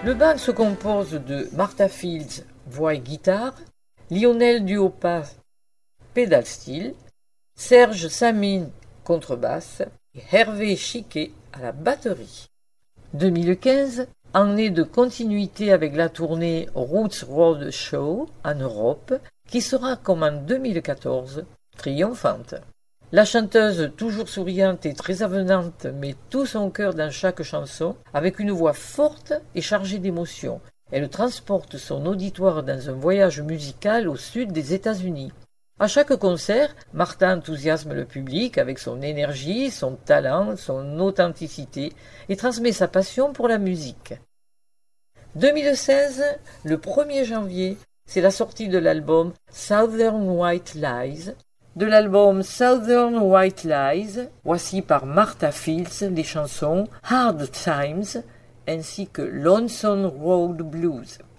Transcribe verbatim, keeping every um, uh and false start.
Le band se compose de Martha Fields, voix et guitare, Lionel Duopa, pédale steel, Serge Samine, contrebasse, et Hervé Chiquet à la batterie. deux mille quinze, année de continuité avec la tournée Roots Road Show en Europe, qui sera, comme en deux mille quatorze, triomphante. La chanteuse, toujours souriante et très avenante, met tout son cœur dans chaque chanson, avec une voix forte et chargée d'émotion. Elle transporte son auditoire dans un voyage musical au sud des États-Unis. À chaque concert, Martha enthousiasme le public avec son énergie, son talent, son authenticité et transmet sa passion pour la musique. deux mille seize, le premier janvier, c'est la sortie de l'album Southern White Lies. De l'album Southern White Lies, voici par Martha Fields les chansons Hard Times ainsi que Lonesome Road Blues.